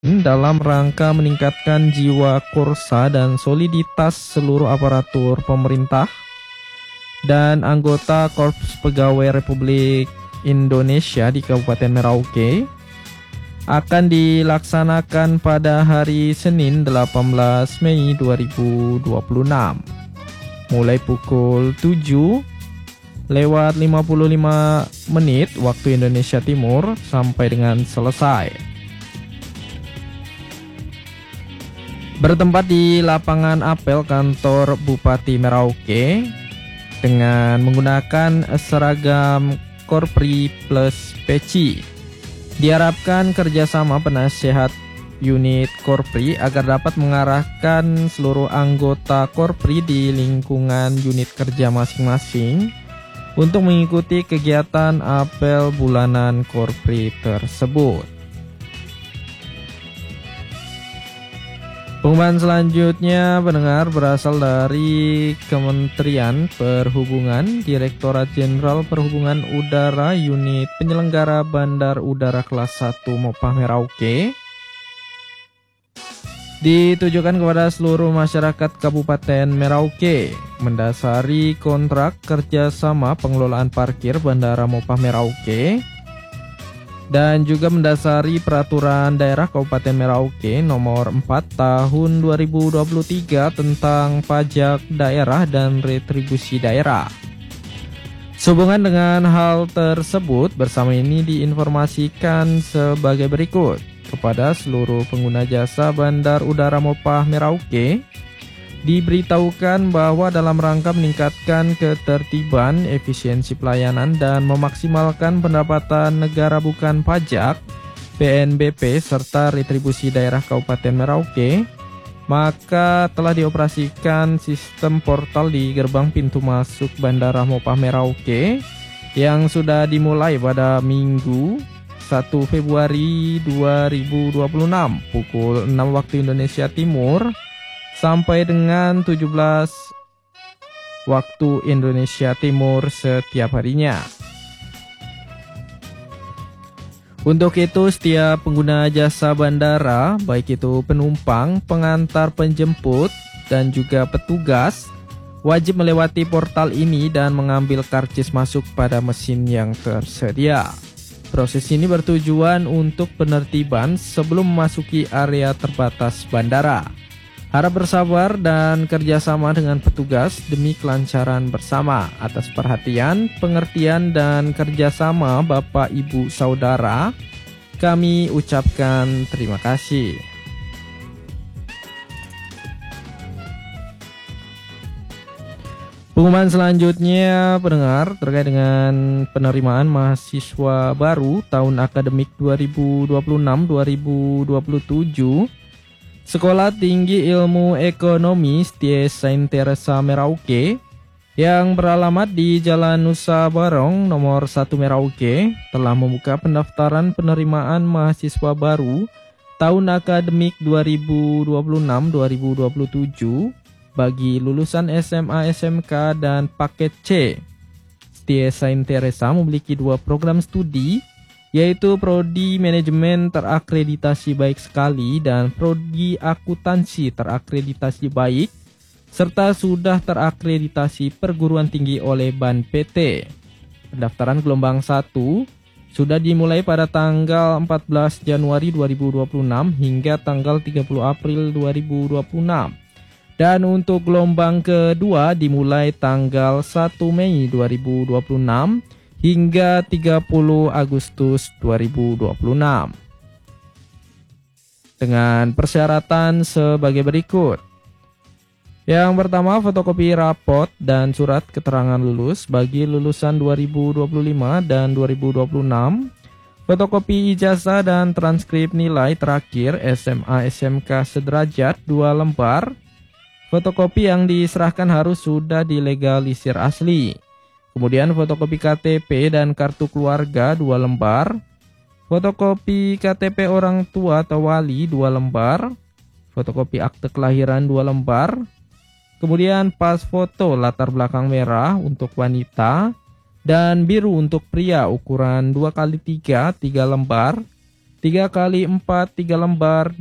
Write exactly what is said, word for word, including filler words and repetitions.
dalam rangka meningkatkan jiwa kursa dan soliditas seluruh aparatur pemerintah dan anggota Korps Pegawai Republik Indonesia di Kabupaten Merauke akan dilaksanakan pada hari Senin delapan belas Mei dua ribu dua puluh enam mulai pukul tujuh lewat lima puluh lima menit waktu Indonesia Timur sampai dengan selesai. Bertempat di lapangan apel kantor Bupati Merauke dengan menggunakan seragam Korpri plus peci. Diharapkan kerjasama penasehat unit Korpri agar dapat mengarahkan seluruh anggota Korpri di lingkungan unit kerja masing-masing untuk mengikuti kegiatan apel bulanan Korpri tersebut. Pengumuman selanjutnya pendengar berasal dari Kementerian Perhubungan, Direktorat Jenderal Perhubungan Udara Unit Penyelenggara Bandar Udara Kelas satu Mopah Merauke. Ditujukan kepada seluruh masyarakat Kabupaten Merauke mendasari kontrak kerjasama pengelolaan parkir Bandara Mopah Merauke dan juga mendasari peraturan daerah Kabupaten Merauke nomor empat tahun dua ribu dua puluh tiga tentang pajak daerah dan retribusi daerah. Sehubungan dengan hal tersebut, bersama ini diinformasikan sebagai berikut kepada seluruh pengguna jasa Bandar Udara Mopah Merauke. Diberitahukan bahwa dalam rangka meningkatkan ketertiban, efisiensi pelayanan, dan memaksimalkan pendapatan negara bukan pajak P N B P serta retribusi daerah Kabupaten Merauke, maka telah dioperasikan sistem portal di gerbang pintu masuk Bandara Mopah Merauke yang sudah dimulai pada Minggu satu Februari dua ribu dua puluh enam pukul enam waktu Indonesia Timur sampai dengan tujuh belas waktu Indonesia Timur setiap harinya. Untuk itu, setiap pengguna jasa bandara, baik itu penumpang, pengantar penjemput, dan juga petugas, wajib melewati portal ini dan mengambil karcis masuk pada mesin yang tersedia. Proses ini bertujuan untuk penertiban sebelum memasuki area terbatas bandara. Harap bersabar dan kerjasama dengan petugas demi kelancaran bersama. Atas perhatian, pengertian, dan kerjasama Bapak, Ibu, Saudara, kami ucapkan terima kasih. Pengumuman selanjutnya, pendengar, terkait dengan penerimaan mahasiswa baru tahun akademik dua ribu dua puluh enam dua ribu dua puluh tujuh. Sekolah Tinggi Ilmu Ekonomi Setia Saint Teresa Merauke yang beralamat di Jalan Nusa Barong nomor satu Merauke telah membuka pendaftaran penerimaan mahasiswa baru tahun akademik dua ribu dua puluh enam dua ribu dua puluh tujuh bagi lulusan S M A S M K dan paket C. Setia Saint Teresa memiliki dua program studi, yaitu Prodi Manajemen terakreditasi baik sekali dan Prodi Akuntansi terakreditasi baik, serta sudah terakreditasi perguruan tinggi oleh Ban P T. Pendaftaran gelombang satu sudah dimulai pada tanggal empat belas Januari dua ribu dua puluh enam hingga tanggal tiga puluh April dua ribu dua puluh enam. Dan untuk gelombang kedua dimulai tanggal satu Mei dua ribu dua puluh enam hingga tiga puluh Agustus dua ribu dua puluh enam. Dengan persyaratan sebagai berikut. Yang pertama, fotokopi rapot dan surat keterangan lulus bagi lulusan dua ribu dua puluh lima dan dua ribu dua puluh enam. Fotokopi ijazah dan transkrip nilai terakhir S M A S M K sederajat dua lembar. Fotokopi yang diserahkan harus sudah dilegalisir asli. Kemudian fotokopi K T P dan kartu keluarga dua lembar. Fotokopi K T P orang tua atau wali dua lembar. Fotokopi akte kelahiran dua lembar. Kemudian pas foto latar belakang merah untuk wanita dan biru untuk pria ukuran dua kali tiga, tiga lembar. tiga kali empat, tiga lembar.